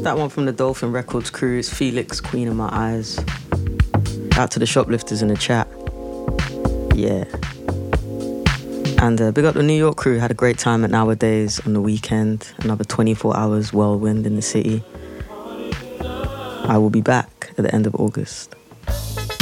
That one from the Dolphin Records crew is Felix, Queen of My Eyes. Out to the shoplifters in the chat. Yeah. And big up the New York crew. Had a great time at Nowadays on the weekend. Another 24 hours whirlwind in the city. I will be back at the end of August.